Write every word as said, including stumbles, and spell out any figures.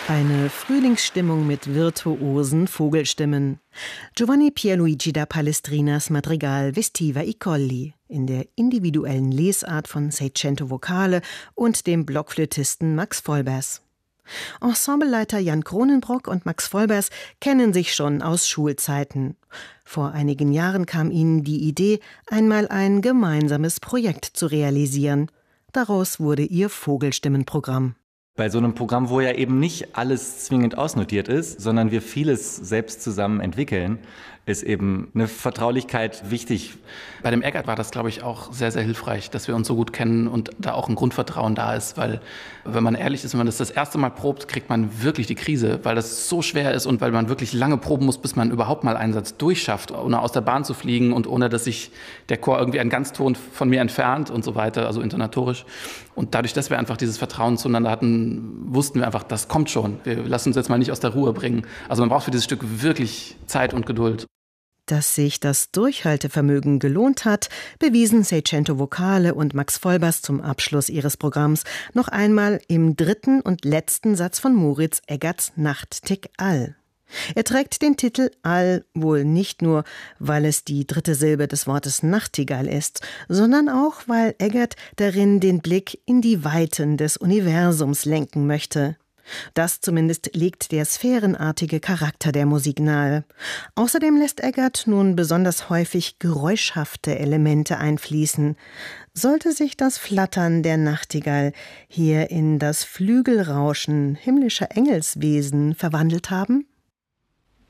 Eine Frühlingsstimmung mit virtuosen Vogelstimmen. Giovanni Pierluigi da Palestrinas Madrigal Vestiva i Colli in der individuellen Lesart von Seicento Vocale und dem Blockflötisten Max Vollbers. Ensembleleiter Jan Kronenbrock und Max Vollbers kennen sich schon aus Schulzeiten. Vor einigen Jahren kam ihnen die Idee, einmal ein gemeinsames Projekt zu realisieren. Daraus wurde ihr Vogelstimmenprogramm. Bei so einem Programm, wo ja eben nicht alles zwingend ausnotiert ist, sondern wir vieles selbst zusammen entwickeln, ist eben eine Vertraulichkeit wichtig. Bei dem Eggert war das, glaube ich, auch sehr, sehr hilfreich, dass wir uns so gut kennen und da auch ein Grundvertrauen da ist, weil, wenn man ehrlich ist, wenn man das das erste Mal probt, kriegt man wirklich die Krise, weil das so schwer ist und weil man wirklich lange proben muss, bis man überhaupt mal einen Satz durchschafft, ohne aus der Bahn zu fliegen und ohne, dass sich der Chor irgendwie einen Ganzton von mir entfernt und so weiter, also intonatorisch. Und dadurch, dass wir einfach dieses Vertrauen zueinander hatten, wussten wir einfach, das kommt schon. Wir lassen uns jetzt mal nicht aus der Ruhe bringen. Also man braucht für dieses Stück wirklich Zeit und Geduld. Dass sich das Durchhaltevermögen gelohnt hat, bewiesen Seicento Vocale und Max Vollbers zum Abschluss ihres Programms noch einmal im dritten und letzten Satz von Moritz Eggerts Nachttick All. Er trägt den Titel All wohl nicht nur, weil es die dritte Silbe des Wortes Nachtigall ist, sondern auch, weil Eggert darin den Blick in die Weiten des Universums lenken möchte. Das zumindest legt der sphärenartige Charakter der Musik nahe. Außerdem lässt Eggert nun besonders häufig geräuschhafte Elemente einfließen. Sollte sich das Flattern der Nachtigall hier in das Flügelrauschen himmlischer Engelswesen verwandelt haben?